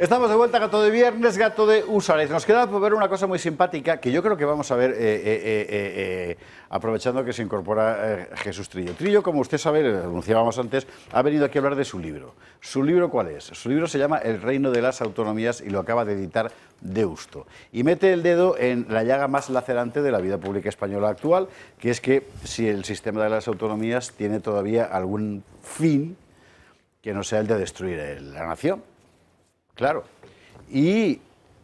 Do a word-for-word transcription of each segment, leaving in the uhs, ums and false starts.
Estamos de vuelta, Gato de Viernes, Gato de Usares. Nos queda por ver una cosa muy simpática que yo creo que vamos a ver, eh, eh, eh, eh, aprovechando que se incorpora eh, Jesús Trillo. Trillo, como usted sabe, lo anunciábamos antes, ha venido aquí a hablar de su libro. ¿Su libro cuál es? Su libro se llama El reino de las autonomías y lo acaba de editar Deusto. Y mete el dedo en la llaga más lacerante de la vida pública española actual, que es que si el sistema de las autonomías tiene todavía algún fin que no sea el de destruir la nación. Claro, y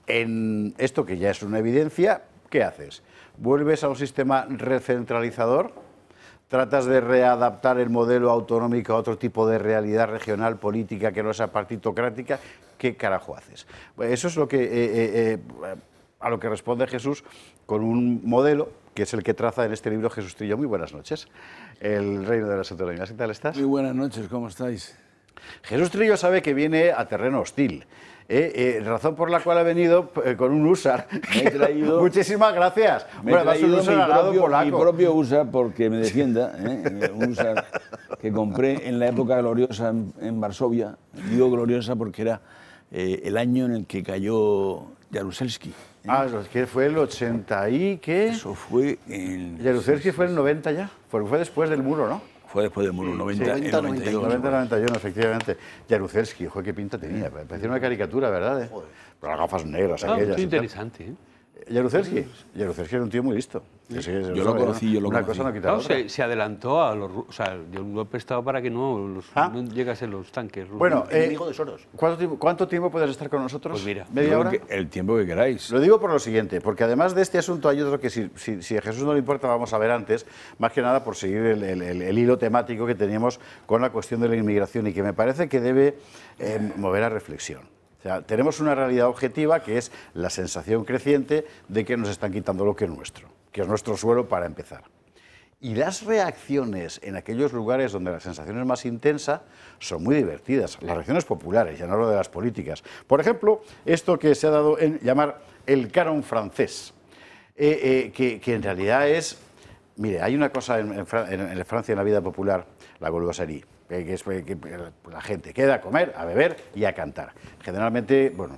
en esto que ya es una evidencia, ¿qué haces? ¿Vuelves a un sistema recentralizador? ¿Tratas de readaptar el modelo autonómico a otro tipo de realidad regional, política, que no sea partitocrática? ¿Qué carajo haces? Eso es lo que, eh, eh, eh, a lo que responde Jesús con un modelo que es el que traza en este libro Jesús Trillo. Muy buenas noches. El reino de las autonomías. ¿Qué tal estás? Muy buenas noches, ¿cómo estáis? Jesús Trillo sabe que viene a terreno hostil, eh, eh, razón por la cual ha venido eh, con un húsar. Me he traído, Muchísimas gracias. Me bueno, he traído un mi, propio, polaco. mi propio húsar porque me defienda, ¿eh? un húsar que compré en la época gloriosa en, en Varsovia. Digo gloriosa porque era eh, el año en el que cayó Jaruzelski. ¿eh? Ah, es que fue el ochenta y ¿qué? Eso fue en... Jaruzelski fue el noventa ya, porque fue después del muro, ¿no? Fue después del muro, noventa, sí, noventa, noventa y dos. noventa, noventa y uno, efectivamente. Jaruzelski, ojo, qué pinta tenía. Parecía una caricatura, ¿verdad? Eh? Pero las gafas negras, ah, aquellas. Muy interesante, ¿eh? Jaruzelski. Jaruzelski era un tío muy listo. Sí. Sí, yo lo conocí, yo lo Una conocí. cosa no quita Claro, otra. se, se adelantó a los... O sea, yo lo he prestado para que no, los, ¿Ah? no llegasen los tanques rusos. Bueno, eh, enemigo de Soros. ¿cuánto tiempo, ¿cuánto tiempo puedes estar con nosotros? Pues mira, ¿media hora? Que, el tiempo que queráis. Lo digo por lo siguiente, porque además de este asunto hay otro que si, si, si a Jesús no le importa vamos a ver antes, más que nada por seguir el, el, el, el hilo temático que teníamos con la cuestión de la inmigración y que me parece que debe eh, mover a reflexión. O sea, tenemos una realidad objetiva que es la sensación creciente de que nos están quitando lo que es nuestro, que es nuestro suelo para empezar. Y las reacciones en aquellos lugares donde la sensación es más intensa son muy divertidas. Las reacciones populares, ya no hablo de las políticas. Por ejemplo, esto que se ha dado en llamar el canon francés, eh, eh, que, que en realidad es... Mire, hay una cosa en, en, en, en Francia, en la vida popular, la golosserie, que es que la gente queda a comer, a beber y a cantar. Generalmente, bueno,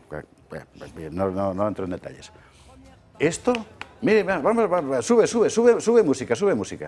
no, no, no entro en detalles. Esto... Mire, vamos, vamos, sube, sube, sube, sube música, sube música.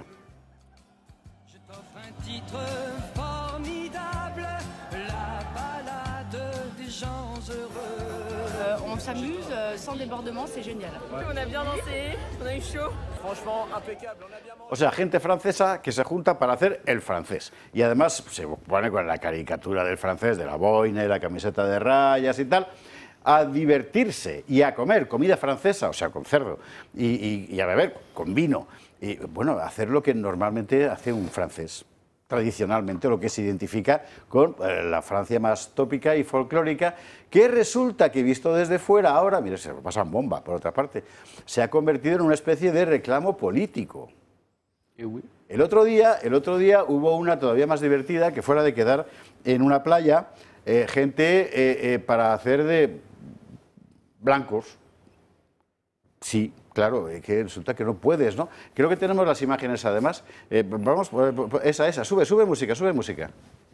Euh, on s'amuse, euh, sans débordement, c'est génial. On a bien dansé, on a eu chaud. Franchement, impeccable. On a bien mangé. O sea, gente francesa que se junta para hacer el francés. Y además se pone con la caricatura del francés, de la boina y la camiseta de rayas y tal, a divertirse y a comer comida francesa, o sea, con cerdo, y, y, y a beber con vino. Y bueno, hacer lo que normalmente hace un francés. Tradicionalmente, lo que se identifica con eh, la Francia más tópica y folclórica, que resulta que visto desde fuera ahora, mire, se lo pasan bomba, por otra parte, se ha convertido en una especie de reclamo político. El otro día, el otro día hubo una todavía más divertida, que fuera de quedar en una playa eh, gente eh, eh, para hacer de blancos. Sí, claro, eh, que resulta que no puedes, ¿no? Creo que tenemos las imágenes además. Eh, vamos, esa, esa, sube, sube música, sube música.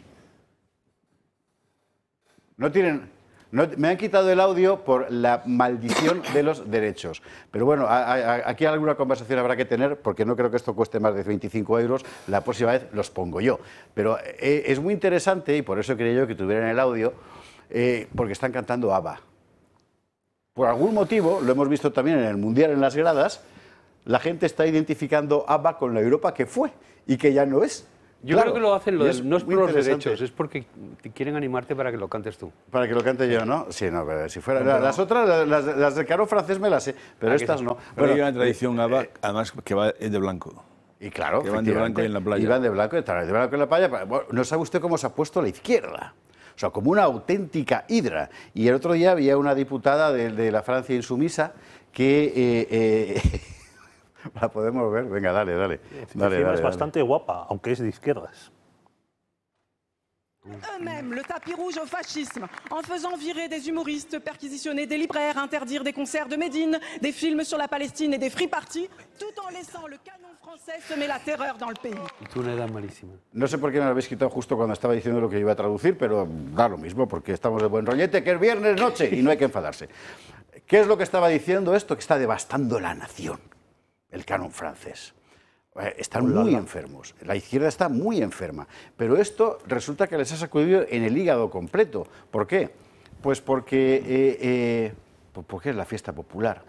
No tienen... No, me han quitado el audio por la maldición de los derechos. Pero bueno, a, a, aquí alguna conversación habrá que tener, porque no creo que esto cueste más de veinticinco euros. La próxima vez los pongo yo. Pero eh, es muy interesante, y por eso quería yo que tuvieran el audio, eh, porque están cantando ABBA. Por algún motivo, lo hemos visto también en el Mundial en las gradas, la gente está identificando ABBA con la Europa que fue y que ya no es. Yo Claro, creo que lo hacen, lo y del, es no es por muy los interesante. derechos, es porque te quieren animarte para que lo cantes tú. Para que lo cante yo, ¿no? Sí, no, pero si fuera... Las otras, las, las del canon francés me las sé, pero Ah, que estas sí. no. Pero Bueno, hay una tradición, eh, ABBA, además, que va, es de blanco. Y claro, que van de blanco y en la playa. Y van de blanco, y de blanco en la playa. Bueno, no sabe usted cómo se ha puesto a la izquierda. O sea, como una auténtica hidra. Y el otro día había una diputada de, de la Francia insumisa que... Eh, eh, la podemos ver. Venga, dale, dale. dale, Encima dale, es dale. bastante guapa, aunque es de izquierdas. eux-mêmes le tapis rouge au fascisme, en faisant virer des humoristes, perquisitionner des libraires, interdire des concerts de Médine, des films sur la Palestine et des free parties, tout en laissant le canon français semer la terror dans le pays. Y tú una edad malísima. No sé por qué me lo habéis quitado justo cuando estaba diciendo lo que iba a traducir, pero da lo mismo, porque estamos de buen rollete, que es viernes noche y no hay que enfadarse. ¿Qué es lo que estaba diciendo esto? Que está devastando la nación, el canon francés. Eh, Están muy enfermos, la izquierda está muy enferma, pero esto resulta que les ha sacudido en el hígado completo. ¿Por qué? Pues porque, eh, eh, pues porque es la fiesta popular.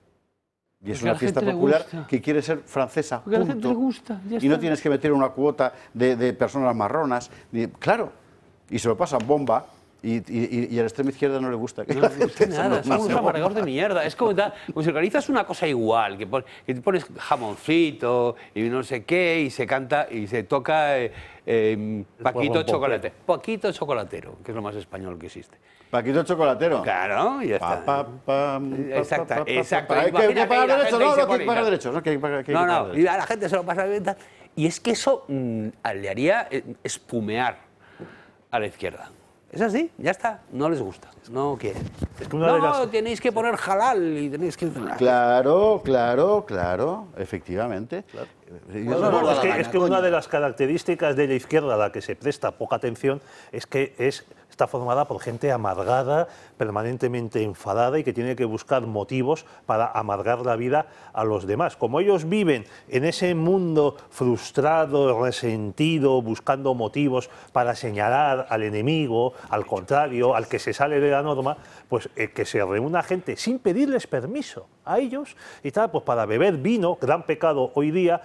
Y es Porque a una la fiesta gente le popular gusta. que quiere ser francesa, Porque a la gente punto. le gusta, ya Y no está. tienes que meter una cuota de, de personas marronas, ni- claro, y se lo pasan bomba. Y, y, y a la extrema izquierda no le gusta. Que No la les gusta gente se nada, lo son unos pase bomba. amargados de mierda. Es como, da- como si organizas una cosa igual, que, pon- que te pones jamoncito y no sé qué, y se canta y se toca eh, eh, Paquito porrón Chocolate. Paquito Chocolatero, que es lo más español que existe. Paquito Chocolatero. Claro, y ya Pa, está. pa, pam, pa, Exacto, pa, pa, pa, exacto. pa. Hay que- hay que Imagínate pagar y la derechos, gente no, y se no, hay pone que y pagar tal. derechos, no, que hay que pagar- que hay No, que pagar no, y derechos. a la gente se lo pasa bien. Tal. Y es que eso mm, le haría eh, espumear a la izquierda. Es así, ya está, no les gusta, no quieren. Es que una no, de las- tenéis que poner halal y tenéis que... Claro, claro, claro, efectivamente. Eh, yo- No, no, da es la que, gana, es que una coño. de las características de la izquierda a la que se presta poca atención es que es, está formada por gente amargada, permanentemente enfadada y que tiene que buscar motivos para amargar la vida a los demás. Como ellos viven en ese mundo frustrado, resentido, buscando motivos para señalar al enemigo, al contrario, al que se sale de la norma, pues eh, que se reúna gente sin pedirles permiso a ellos y tal, pues para beber vino, gran pecado hoy día,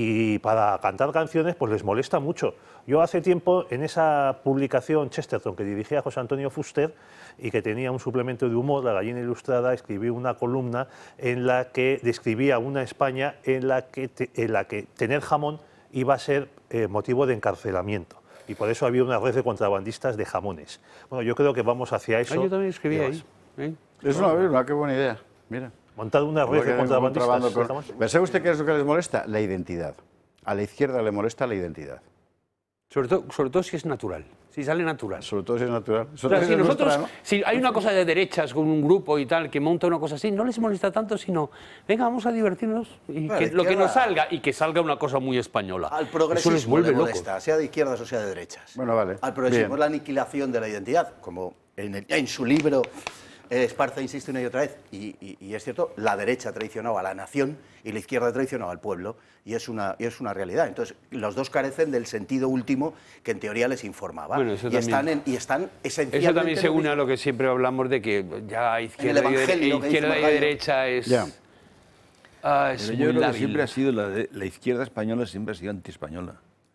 y para cantar canciones, pues les molesta mucho. Yo hace tiempo, en esa publicación Chesterton que dirigía José Antonio Fuster y que tenía un suplemento de humor, La Gallina Ilustrada, escribí una columna en la que describía una España en la que, te- en la que tener jamón iba a ser eh, motivo de encarcelamiento. Y por eso había una red de contrabandistas de jamones. Bueno, yo creo que vamos hacia eso. Ah, yo también escribí y ahí. vas. ¿eh? Es una, una qué buena idea. Mira. Montar una red Porque de hay un contrabandistas. contrabando con- ¿estamos? ¿Pero ¿Sabe usted qué es lo que les molesta? La identidad. A la izquierda le molesta la identidad. Sobre todo, sobre todo si es natural, si sale natural. Sobre todo si es natural. O Eso sea, es si nosotros, nuestra, ¿no? si hay una cosa de derechas con un grupo y tal que monta una cosa así, no les molesta tanto, sino, venga, vamos a divertirnos y Bueno, que la lo que izquierda- nos salga y que salga una cosa muy española. Al Eso les progresismo vuelve le locos. molesta, sea de izquierdas o sea de derechas. Bueno, vale. Al progresismo Bien. es la aniquilación de la identidad, como en, el- en su libro eh, Esparza insiste una y otra vez, y, y- y es cierto, la derecha ha traicionado a la nación y la izquierda ha traicionado al pueblo, y es una, y es una realidad. Entonces, los dos carecen del sentido último que en teoría les informaba. Bueno, eso y, están también. en- y están esencialmente... Eso también se en lo une a mismo. lo que siempre hablamos de que ya izquierda, y, de- evangelio que dice izquierda y Margallo. derecha es, Ya. ah, es Pero muy yo creo que lábil. siempre ha sido la, de- la izquierda española siempre ha sido anti-española.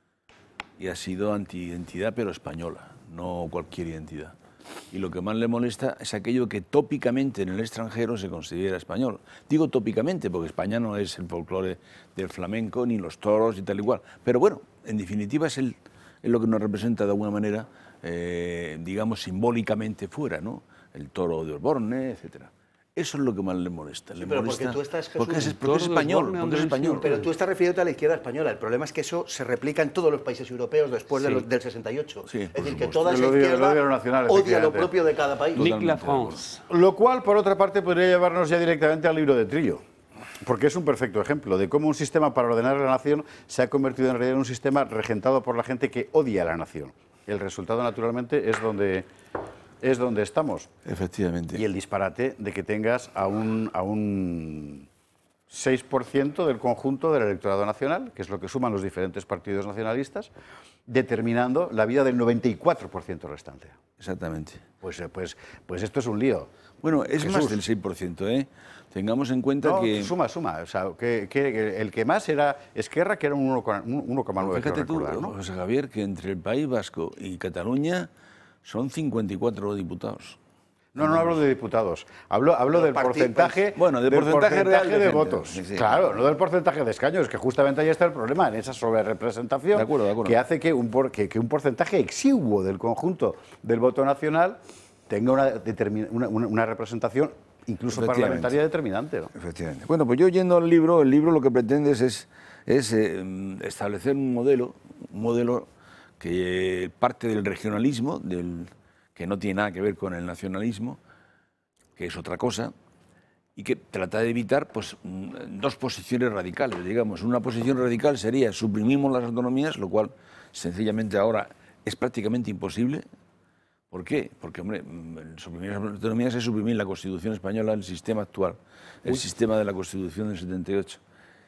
Y ha sido anti-identidad, pero española, no cualquier identidad. Y lo que más le molesta es aquello que tópicamente en el extranjero se considera español. Digo tópicamente porque España no es el folclore del flamenco, ni los toros y tal igual. Pero bueno, en definitiva es, el, es lo que nos representa de alguna manera, eh, digamos, simbólicamente fuera, ¿no? El toro de Osborne, etcétera. Eso es lo que más le molesta. le pero porque molesta tú estás, Jesús, porque es, el porque es toro de español, Osborne, porque es ¿dónde español. Pero tú estás refiriéndote a la izquierda española. El problema es que eso se replica en todos los países europeos después de Sí. los- del sesenta y ocho. Sí, es por decir, que supuesto. toda El esa odio- el izquierda odio a lo nacional, odia lo efectivamente. propio de cada país. Nick Totalmente La de acuerdo. France. Lo cual, por otra parte, podría llevarnos ya directamente al libro de Trillo, porque es un perfecto ejemplo de cómo un sistema para ordenar la nación se ha convertido en realidad en un sistema regentado por la gente que odia a la nación. El resultado, naturalmente, es donde, es donde estamos. Efectivamente. Y el disparate de que tengas a un, a un seis por ciento del conjunto del electorado nacional, que es lo que suman los diferentes partidos nacionalistas, determinando la vida del noventa y cuatro por ciento restante. Exactamente. Pues, eh, pues, pues esto es un lío. Bueno, es Jesús. más del seis por ciento, ¿eh? Tengamos en cuenta No, que... suma, suma. O sea, que, que el que más era Esquerra, que era un uno coma nueve, creo Fíjate tú, recordar, ¿no? José Javier, que entre el País Vasco y Cataluña son cincuenta y cuatro diputados. No, no hablo de diputados. Hablo, hablo Los del partidos, porcentaje, bueno, de del porcentaje real de de gente. votos. Sí, sí. Claro, no del porcentaje de escaños, que justamente ahí está el problema, en esa sobrerepresentación De acuerdo, de acuerdo. que hace que un, por- que, que un porcentaje exiguo del conjunto del voto nacional tenga una, determin- una, una- una representación incluso Efectivamente. parlamentaria determinante, ¿no? Efectivamente. Bueno, pues yo yendo al libro, el libro lo que pretende es, es, es, eh, establecer un modelo, un modelo que parte del regionalismo, del, que no tiene nada que ver con el nacionalismo, que es otra cosa, y que trata de evitar pues, dos posiciones radicales, digamos. Una posición radical sería suprimimos las autonomías, lo cual sencillamente ahora es prácticamente imposible. ¿Por qué? Porque, hombre, suprimir las autonomías es suprimir la Constitución española, el sistema actual, el Uy. sistema de la Constitución del setenta y ocho.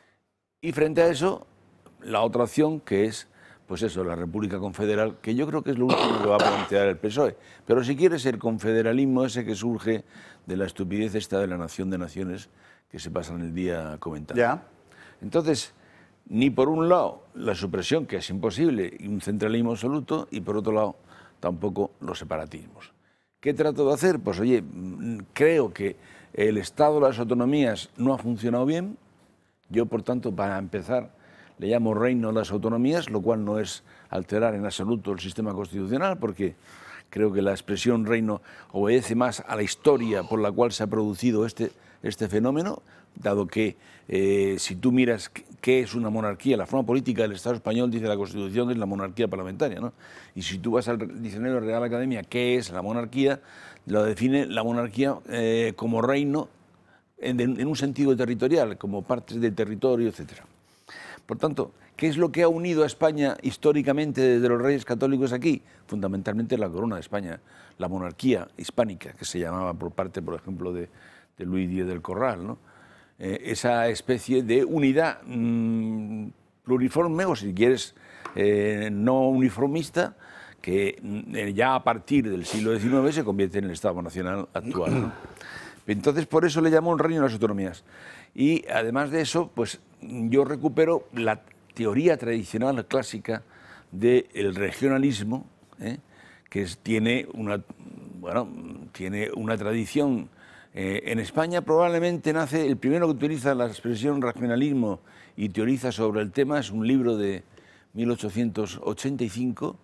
Y frente a eso, la otra opción, que es, pues eso, la República Confederal, que yo creo que es lo último que va a plantear el P S O E. Pero si quieres el confederalismo ese que surge de la estupidez esta de la nación de naciones que se pasan el día comentando. Ya. Entonces, ni por un lado la supresión, que es imposible, y un centralismo absoluto, y por otro lado tampoco los separatismos. ¿Qué trato de hacer? Pues oye, creo que el Estado de las autonomías no ha funcionado bien. Yo, por tanto, para empezar, le llamo reino a las autonomías, lo cual no es alterar en absoluto el sistema constitucional, porque creo que la expresión reino obedece más a la historia por la cual se ha producido este, este fenómeno, dado que eh, si tú miras qué es una monarquía, la forma política del Estado español, dice la Constitución, es la monarquía parlamentaria, ¿no? Y si tú vas al diccionario de la Real Academia, ¿qué es la monarquía? Lo define la monarquía eh, como reino en, en un sentido territorial, como partes del territorio, etcétera. Por tanto, ¿qué es lo que ha unido a España históricamente desde los reyes católicos aquí? Fundamentalmente la corona de España, la monarquía hispánica, que se llamaba por parte, por ejemplo, de, de Luis Díez del Corral, ¿no? Eh, esa especie de unidad mmm, pluriforme, o si quieres, eh, no uniformista, que eh, ya a partir del siglo diecinueve se convierte en el Estado Nacional actual, ¿no? Entonces, por eso le llamo el reino de las autonomías. Y además de eso, pues yo recupero la teoría tradicional clásica del regionalismo, ¿eh? que es, tiene, una, bueno, tiene una tradición. Eh, en España probablemente nace, el primero que utiliza la expresión regionalismo y teoriza sobre el tema es un libro de mil ochocientos ochenta y cinco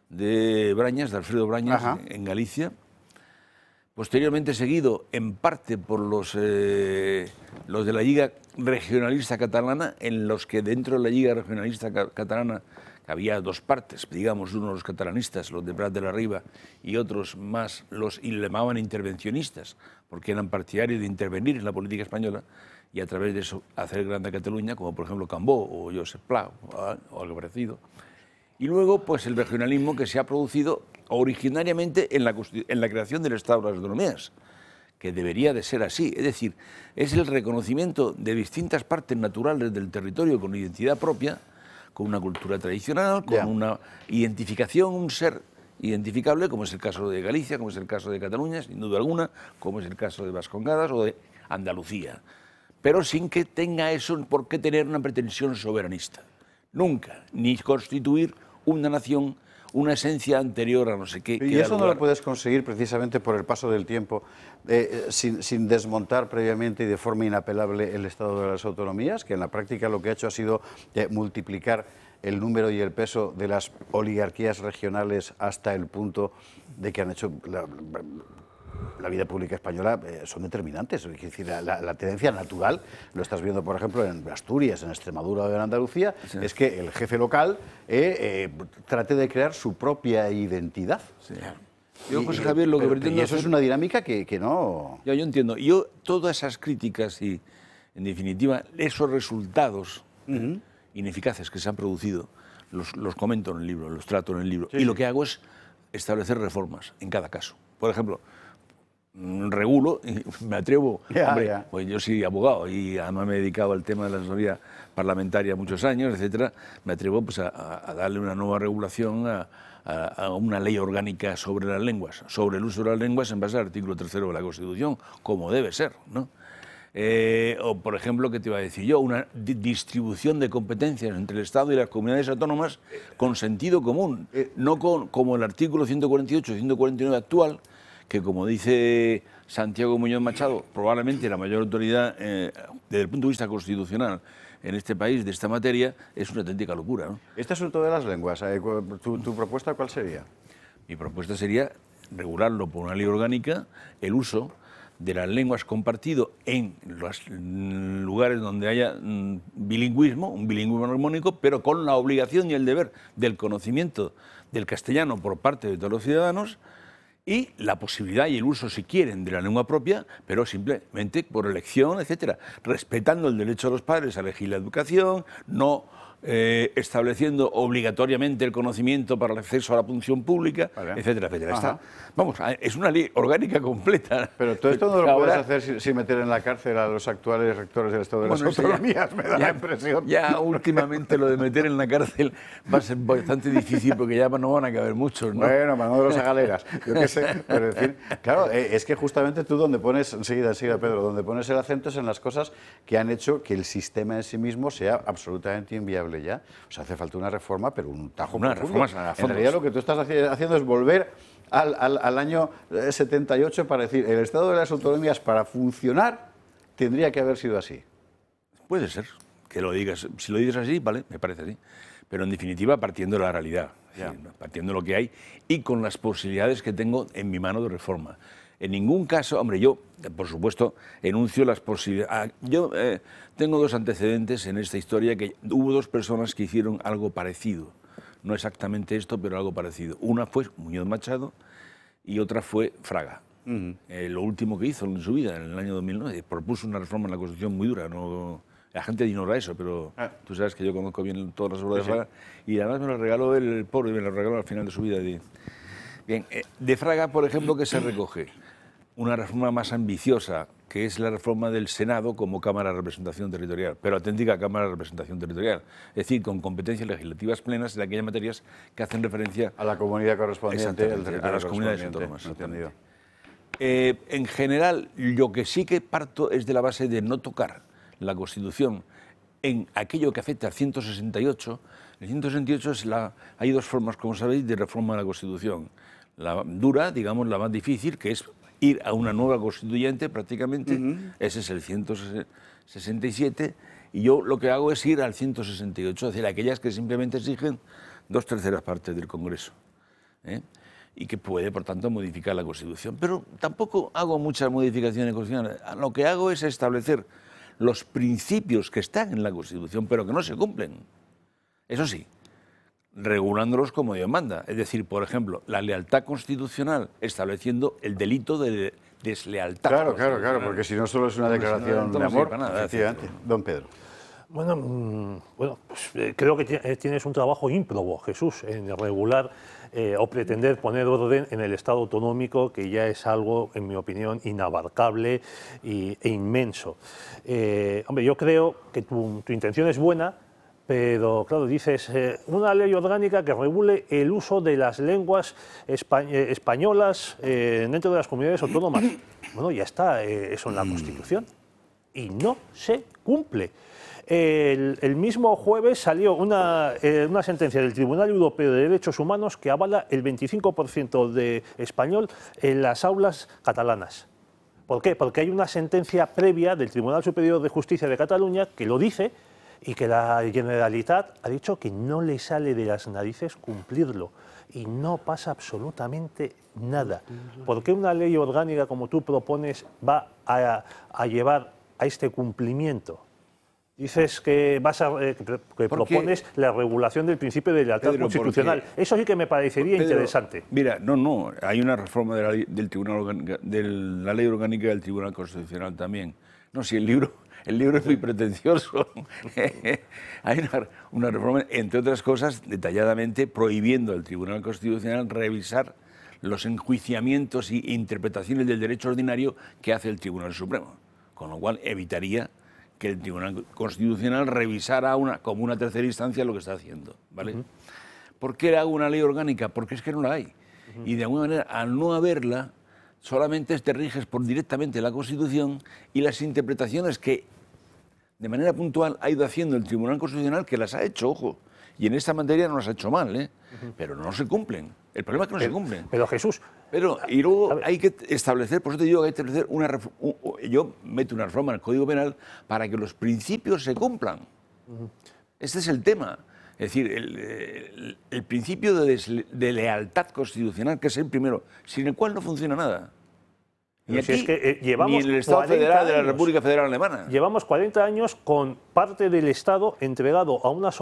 de Brañas, de Alfredo Brañas, Ajá. en Galicia. Posteriormente seguido en parte por los, eh, los de la Lliga Regionalista Catalana, en los que dentro de la Lliga Regionalista ca Catalana había dos partes, digamos, unos los catalanistas, los de Prat de la Riba, y otros más, los y le llamaban intervencionistas, porque eran partidarios de intervenir en la política española y a través de eso hacer grande a Cataluña, como por ejemplo Cambó o Josep Pla o, o algo parecido. Y luego, pues el regionalismo que se ha producido originariamente en la, en la creación del Estado de las Autonomías, que debería de ser así. Es decir, es el reconocimiento de distintas partes naturales del territorio con identidad propia, con una cultura tradicional, con yeah. una identificación, un ser identificable, como es el caso de Galicia, como es el caso de Cataluña, sin duda alguna, como es el caso de Vascongadas o de Andalucía, pero sin que tenga eso por qué tener una pretensión soberanista. Nunca, ni constituir una nación, una esencia anterior a no sé qué. Y eso no lo puedes conseguir precisamente por el paso del tiempo, eh, sin, sin desmontar previamente y de forma inapelable el Estado de las Autonomías, que en la práctica lo que ha hecho ha sido eh, multiplicar el número y el peso de las oligarquías regionales hasta el punto de que han hecho la, la vida pública española, eh, son determinantes. Es decir, la, la, la tendencia natural, lo estás viendo por ejemplo en Asturias, en Extremadura o en Andalucía, sí. es que el jefe local eh, eh, trate de crear su propia identidad. Sí. Yo, José Javier, lo que pero, pretendo y eso hacer... es una dinámica que, que no... Ya, yo entiendo. Yo, todas esas críticas y, en definitiva, esos resultados uh-huh. ineficaces que se han producido, los, los comento en el libro, los trato en el libro. Sí, y lo que hago es establecer reformas en cada caso. Por ejemplo, regulo, me atrevo, yeah, hombre, yeah. pues yo soy abogado y además me he dedicado al tema de la asesoría parlamentaria muchos años, etcétera, me atrevo pues, a, a darle una nueva regulación a, a, a una ley orgánica sobre las lenguas, sobre el uso de las lenguas en base al artículo tercero de la Constitución, como debe ser, ¿no? Eh, o, por ejemplo, ¿qué te iba a decir yo? Una di distribución de competencias entre el Estado y las comunidades autónomas con sentido común, no con, como el artículo ciento cuarenta y ocho y ciento cuarenta y nueve actual, que, como dice Santiago Muñoz Machado, probablemente la mayor autoridad eh, desde el punto de vista constitucional en este país de esta materia, es una auténtica locura, ¿no? Este asunto de las lenguas, eh, ¿tu, tu propuesta cuál sería? Mi propuesta sería regularlo por una ley orgánica, el uso de las lenguas compartido en los lugares donde haya mm, bilingüismo, un bilingüismo armónico, pero con la obligación y el deber del conocimiento del castellano por parte de todos los ciudadanos y la posibilidad y el uso, si quieren, de la lengua propia, pero simplemente por elección, etcétera, respetando el derecho de los padres a elegir la educación, no eh, estableciendo obligatoriamente el conocimiento para el acceso a la función pública, vale. etcétera, etcétera. Está, vamos, es una ley orgánica completa. Pero todo esto no lo puedes hacer sin, sin meter en la cárcel a los actuales rectores del Estado de bueno, las Autonomías, ya, me da ya, la impresión. Ya últimamente lo de meter en la cárcel va a ser bastante difícil porque ya no van a caber muchos, ¿no? Bueno, Manolo a galeras, yo qué sé, pero en fin, claro, es que justamente tú donde pones, enseguida, enseguida Pedro, donde pones el acento es en las cosas que han hecho que el sistema en sí mismo sea absolutamente inviable ya. O sea, hace falta una reforma, pero un tajo una profundo. reforma. En realidad lo que tú estás haciendo es volver al, al, al año setenta y ocho para decir, el Estado de las Autonomías para funcionar tendría que haber sido así. Puede ser, que lo digas. Si lo dices así, vale, me parece así. Pero en definitiva partiendo de la realidad, yeah. sí, partiendo de lo que hay y con las posibilidades que tengo en mi mano de reforma. En ningún caso, hombre, yo, por supuesto, enuncio las posibilidades. Yo eh, tengo dos antecedentes en esta historia, que hubo dos personas que hicieron algo parecido. No exactamente esto, pero algo parecido. Una fue Muñoz Machado y otra fue Fraga. Uh-huh. eh, lo último que hizo en su vida, en el año dos mil nueve, propuso una reforma en la Constitución muy dura. No, la gente ignora eso, pero ah. tú sabes que yo conozco bien todas las obras sí, de Fraga. Sí. Y además me lo regaló el pobre, me lo regaló al final de su vida. De, bien, eh, de Fraga, por ejemplo, ¿qué se recoge? Una reforma más ambiciosa, que es la reforma del Senado como Cámara de Representación Territorial, pero auténtica Cámara de Representación Territorial, es decir, con competencias legislativas plenas en aquellas materias que hacen referencia a la comunidad correspondiente, el territorio a las comunidades autónomas. Entendido. Eh, en general, lo que sí que parto es de la base de no tocar la Constitución en aquello que afecta al ciento sesenta y ocho. El ciento sesenta y ocho es la, hay dos formas, como sabéis, de reforma de la Constitución. La dura, digamos, la más difícil, que es ir a una nueva constituyente prácticamente, uh-huh. ese es el ciento sesenta y siete, y yo lo que hago es ir al ciento sesenta y ocho, es decir, aquellas que simplemente exigen dos terceras partes del Congreso, ¿eh? y que puede, por tanto, modificar la Constitución. Pero tampoco hago muchas modificaciones constitucionales, lo que hago es establecer los principios que están en la Constitución, pero que no se cumplen. Eso sí, regulándolos como Dios manda. Es decir, por ejemplo, la lealtad constitucional, estableciendo el delito de deslealtad. Claro, claro, claro, porque si no solo es una declaración de amor, nada, efectivamente. Don Pedro. Bueno, mmm, bueno pues, eh, creo que tienes un trabajo ímprobo, Jesús, en regular eh, o pretender poner orden en el Estado autonómico, que ya es algo, en mi opinión, inabarcable y, e inmenso. Eh, hombre, yo creo que tu, tu intención es buena, pero, claro, dices, eh, una ley orgánica que regule el uso de las lenguas espa eh, españolas eh, dentro de las comunidades autónomas. Bueno, ya está eh, eso en la Constitución y no se cumple. El, el mismo jueves salió una, eh, una sentencia del Tribunal Europeo de Derechos Humanos que avala el veinticinco por ciento de español en las aulas catalanas. ¿Por qué? Porque hay una sentencia previa del Tribunal Superior de Justicia de Cataluña que lo dice y que la Generalitat ha dicho que no le sale de las narices cumplirlo y no pasa absolutamente nada. ¿Por qué una ley orgánica como tú propones va a, a llevar a este cumplimiento? Dices que, vas a, eh, que propones la regulación del principio de lealtad Pedro, constitucional. Porque, Eso sí que me parecería Pedro, interesante. Mira, no, no, hay una reforma de la, ley, del tribunal orgánica, de la ley orgánica del Tribunal Constitucional también. No, si el libro, el libro es muy pretencioso. Hay una, una reforma, entre otras cosas, detalladamente prohibiendo al Tribunal Constitucional revisar los enjuiciamientos e interpretaciones del derecho ordinario que hace el Tribunal Supremo, con lo cual evitaría que el Tribunal Constitucional revisara una, como una tercera instancia lo que está haciendo, ¿vale? Uh-huh. ¿Por qué hago una ley orgánica? Porque es que no la hay. Uh-huh. Y de alguna manera, al no haberla, solamente te riges por directamente la Constitución y las interpretaciones que de manera puntual ha ido haciendo el Tribunal Constitucional, que las ha hecho, ojo, y en esta materia no las ha hecho mal, ¿eh? Uh-huh. Pero no se cumplen. El problema es que no pero, se cumplen. Pero Jesús... Pero, y luego hay que establecer, por eso te digo que hay que establecer una reforma, yo meto una reforma en el Código Penal para que los principios se cumplan. Uh-huh. Este es el tema. Es decir, el, el, el principio de, desle, de lealtad constitucional, que es el primero, sin el cual no funciona nada. Ni aquí, si es que, eh, llevamos ni en el Estado Federal años, de la República Federal Alemana. Llevamos cuarenta años con parte del Estado entregado a una